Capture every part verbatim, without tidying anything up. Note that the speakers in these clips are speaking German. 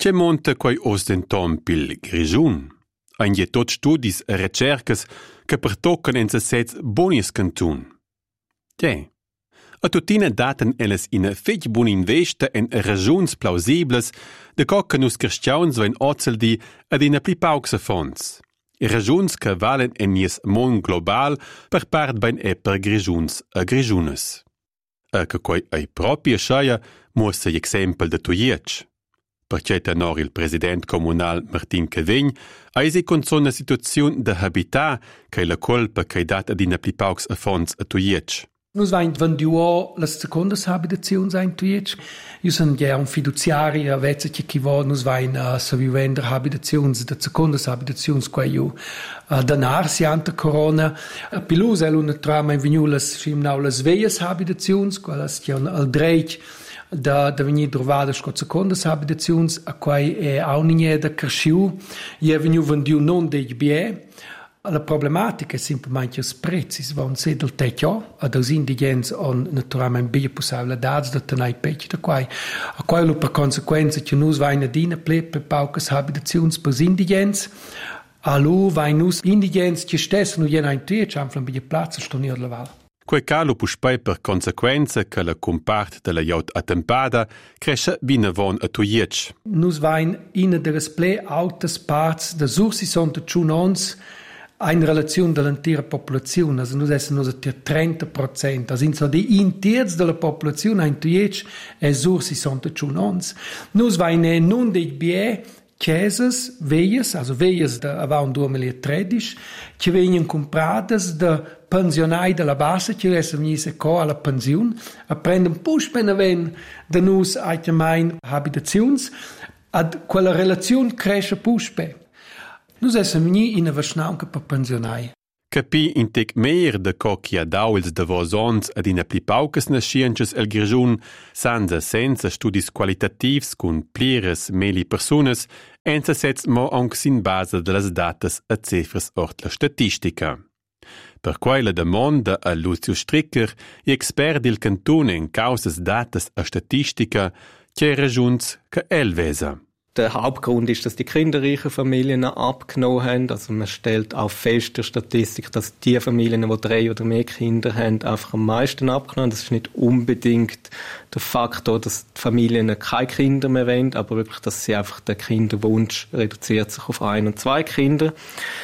C'è monta quai ostentom pil Grigiun. Ein je tot studis e recercas che pertoccano en se sez bonis cantun. Tè. A tutina daten elles in fetg bun investa en ragiuns plausibles de co che nus cristiauns vain ozeldi ad in pli pauxa fonds. Ragiuns che valen en nies mon global per part bain e per grigiuns a grigiunes. A che quai ai propria schaia muossa exempel de tuietsch. Perché tenor il president comunal Martin Cavegn eisi con una situazione de habitat che la colpa che dat ad in pli pauxa a fonds a tuietsch. Nus vain venduo las secondas habitaziuns ein tuietsch. Io son ja un fiduciari a vezza che chi vo nus vain a uh, vivender habitaziuns de secondas habitaziuns qua io uh, danar si ante corona. Uh, Pilus el una trama in vegnu las schimnau las veias habitaziuns, qualas che al dreich da da vegni trovada sco secondas habitaziuns a quai è aunigne da cresciu. Ie vegnu vendu non dei bie. La problematica è semplicemente i prezzi, vanno se del tecchio, ad os indigens on naturalmente bia possibilità da tenere pecci da quai. A quello per conseguenza che nus vain ad ina ple per paucas habitazions per indigens, a lu vain nus indigens che stesso nu jen ein tier, c'hanflan bia plazza sto ni alla val. Quei calo puspei per conseguenza che la compart della jaut attempada cresce bine von a tuietsch. Nus vain ina deres ple altas parts da sur sessantotto ons in relazione dell'intera popolazione, also noi siamo a trenta per cento, also so di un terzo della popolazione in Tuietsch è sur sessantotto ons. Noi vaine non dei bie chiesas, veias, also veias da avant duemilatredici, che vengono comprate da pensionai della base, che adesso venisse qua alla pensione, a prendere un po' spenaven da noi allgemein habitazions, ad quella relazione cresce un po' spenaven. Nus esam ni in a verschnaunca per pensionai. Capi in tec mehr de co chia dauils de vosons ad in pli paucas nasciences el Grigiun, sanza senza studis qualitativs cun plires meli personas, enza sez mo ancs in base de las datas a cifras ort la statistica. Per quella demanda a Lucio Stricker, i expert del cantone in causas datas a statistica, che ragiuns ca el vesa. Der Hauptgrund ist, dass die kinderreichen Familien abgenommen haben. Also man stellt auch fest der Statistik, dass die Familien, die drei oder mehr Kinder haben, einfach am meisten abgenommen haben. Das ist nicht unbedingt der Faktor, dass die Familien keine Kinder mehr wollen, aber wirklich, dass sie einfach der Kinderwunsch reduziert sich auf ein und zwei Kinder.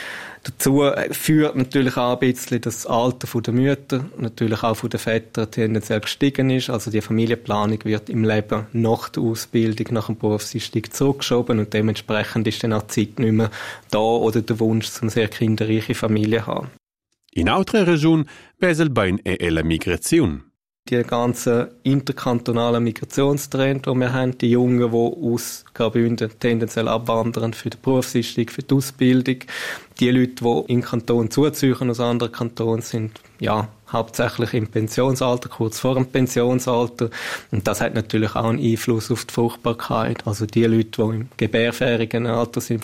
Dazu führt natürlich auch ein bisschen das Alter der Mütter, natürlich auch der Väter tendenziell gestiegen ist. Also die Familienplanung wird im Leben nach der Ausbildung, nach dem Berufseinstieg zurückgeschoben und dementsprechend ist dann auch die Zeit nicht mehr da oder der Wunsch, eine sehr kinderreiche Familie zu haben. In altre Region wesel bein e la Migration. Die ganzen interkantonalen Migrationstrend, die wir haben, die Jungen, die aus Graubünden tendenziell abwandern für den Berufseinstieg, für die Ausbildung, die Leute, die in Kanton zuziehen aus anderen Kantonen, sind ja hauptsächlich im Pensionsalter, kurz vor dem Pensionsalter. Und das hat natürlich auch einen Einfluss auf die Fruchtbarkeit. Also die Leute, die im gebärfähigen Alter sind, im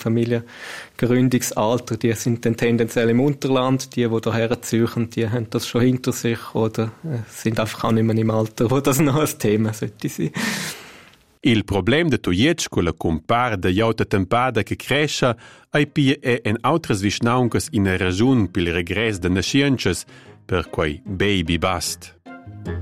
Familiengründungsalter, die sind dann tendenziell im Unterland. Die, die hierher ziehen, die haben das schon hinter sich oder sind einfach auch nicht mehr im Alter, wo das noch ein Thema sollte sein. Il problem de Tuietsch con la compar de jauta tempada che cresce ai pia e en autres visnauncas in a ragiun pil regress de nasciences per quai baby bust.